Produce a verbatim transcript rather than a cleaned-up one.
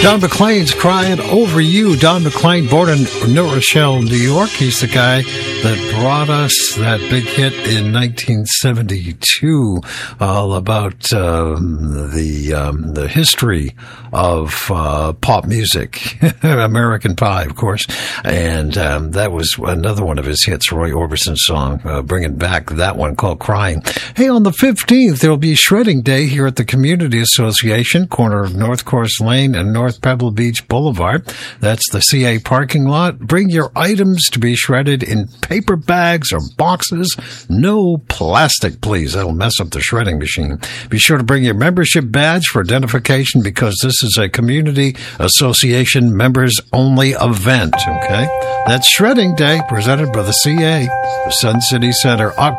Don McLean's Crying Over You. Don McLean, born in New Rochelle, New York. He's the guy that brought us that big hit in nineteen seventy-two, all about um, the um, the history of uh, pop music. American Pie, of course. And um, that was another one of his hits, Roy Orbison's song, uh, bringing back that one called Crying. Hey, on the fifteenth, there will be Shredding Day here at the Community Association, corner of North Course Lane and North Pebble Beach Boulevard. That's the C A parking lot. Bring your items to be shredded in paper bags or boxes. No plastic, please. That'll mess up the shredding machine. Be sure to bring your membership badge for identification because this is a Community Association members-only event, okay? That's Shredding Day, presented by the C A, the Sun City Center.